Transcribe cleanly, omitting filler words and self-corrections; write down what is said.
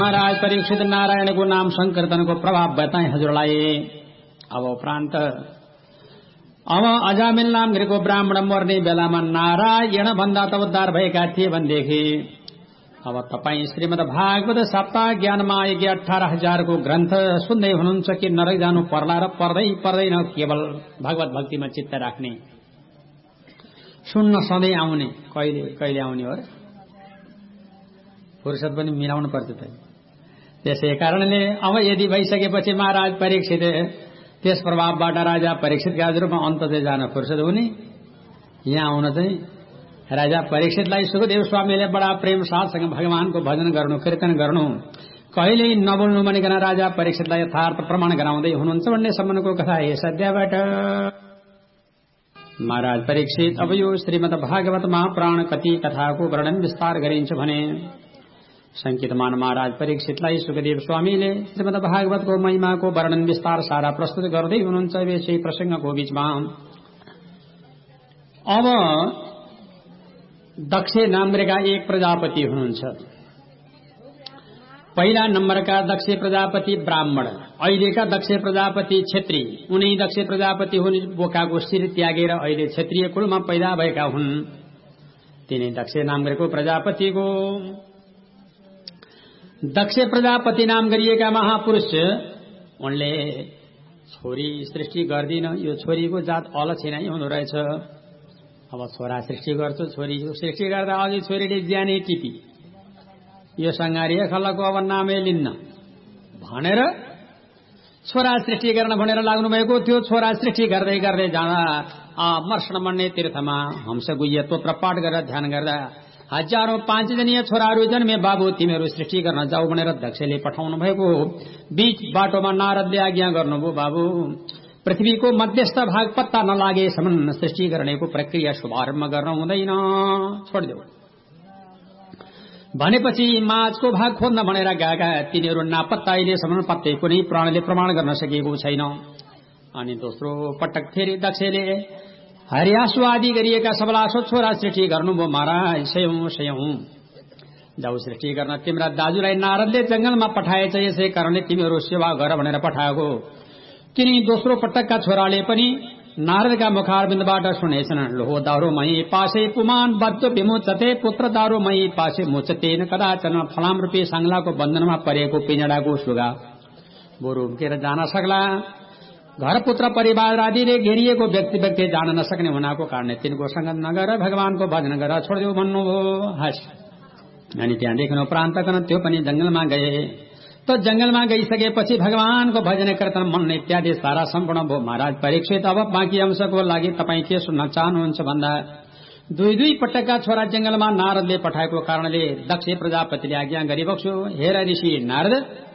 महाराज परीक्षित नारायण को नाम संकीर्तन को प्रभाव बताए हजुरलाई। अब उपरान्त अब अजामिल नाम गरेको ब्राह्मण मर्ने बेलामा नारायण भन्दा त उद्धार भएका थिए भनेदेखि अब तपाई श्रीमद् भागवत सप्ताह ज्ञानमा आएकी 18,000 को ग्रन्थ सुन्दै हुनुहुन्छ कि नरक जानु पर्ला र पर्दैन केवल भगवत भक्तिमा चित्त राख्ने सुन्न सधैँ आउने कहिले आउने हो र फुर्सद पनि मिलाउनु पर्छ त। त्यसै कारणले अब यदि भइसकेपछि महाराज परीक्षित त्यस प्रभावबाट राजा परीक्षितका रूपमा अन्त चाहिँ जान फुर्सद हुने। यहाँ आउन चाहिँ राजा परीक्षितलाई सुखदेव स्वामीले बडा प्रेम साथसँग भगवानको भजन गर्नु कीर्तन गर्नु कहिल्यै नबोल्नु भनिकन राजा परीक्षितलाई यथार्थ प्रमाण गराउँदै हुनुहुन्छ भन्ने सम्बन्धको कथा यस अध्यायबाट। महाराज परीक्षित अब यो श्रीमद् भागवत महापुराण कति कथाको वर्णन विस्तार गरिन्छ भने संकेतमान महाराज परीक्षितलाई सुखदेव स्वामीले श्रीमद् भागवतको महिमाको वर्णन विस्तार सारा प्रस्तुत गर्दै हुनुहुन्छ। यसै प्रसंगको बीचमा अब दक्ष नामका एक प्रजापति हुनुहुन्छ। पहिला नम्बरका दक्ष प्रजापति ब्राह्मण, अहिलेका दक्ष प्रजापति क्षेत्री। उनी दक्ष प्रजापति हुने बोकाको शिर त्यागेर अहिले क्षेत्रीय कुलमा पैदा भएका हुन्। तिनी दक्ष नामको प्रजापतिको दक्ष प्रजापति नाम गरिएका महापुरुष उनले छोरी सृष्टि गर्दिन। यो छोरीको जात अलक्षी नै हुनु रहेछ। अब छोरा सृष्टि गर्छु, छोरीको सृष्टि गर्दा अघि छोरीले ज्यानै टिपी यो सङ्घारिया खल्लाको अब नामै लिन्न भनेर छोरा सृष्टि गर्न भनेर लाग्नु भएको थियो। छोरा सृष्टि गर्दै गर्दै जाँदा मर्षण मन्ने तीर्थमा हंस गुह्य तोत्र पाठ गरेर ध्यान गर्दा हजारौं 5 जनीय छोराहरू जन्मे। बाबु तिमीहरू सृष्टि गर्न जाऊ भनेर दक्षले पठाउनु भएको। बीच बाटोमा नारदले आज्ञा गर्नुभयो, बाबु पृथ्वीको मध्यस्थ भाग पत्ता नलागेसम्म सृष्टि गर्नेको प्रक्रिया शुभारम्भ गर्न हुँदैन, छोडिदेऊ भनेपछि माझको भाग खोज्न भनेर गएका तिनीहरू नापत्ता अहिलेसम्म पत्तै कुनै प्राणले प्रमाण गर्न सकेको छैन। अनि दोस्रो पटक फेरि दक्षले हरियासु आदि गरिएका सबलासो छोरा सृष्टि गर्नुभयो। महाराज सयौं जाऊ सृष्टि गर्न तिम्रा दाजुलाई नारदले जंगलमा पठाएछ, यसै कारणले तिमीहरू सेवा गर भनेर पठाएको। तिनी दोस्रो पटकका छोराले पनि नारदका मुखारबिन्दबाट सुनेछन्, लोहो दारो मयि पासे पुमान बद्ध विमुचते पुत्र दारो मयि पासे मुचतेन कदाचन। फलाम रूपी सांगलाको बन्धनमा परेको पिंजडाको सुगा बोरु उम्केर जान सक्ला। घर पुत्र परिवार आदिले घेरिएको व्यक्ति जान नसक्ने हुनाको कारणले तिनको संगत नगर, भगवानको भजन गर, छोडिदेऊ भन्नुभयो। हस् अनि त्यहाँदेखि उपरान्त त्यो पनि जंगलमा गए। तो जंगलमा गइसकेपछि भगवानको भजन कीर्तन मन इत्यादि सारा सम्पूर्ण भयो। महाराज परीक्षित अब बाँकी अंशको लागि तपाईँ के सुन्न चाहनुहुन्छ भन्दा दुई पटकका छोरा जंगलमा नारदले पठाएको कारणले दक्ष प्रजापतिले आज्ञा गरिबक्स्यो, हेर ऋषि नारद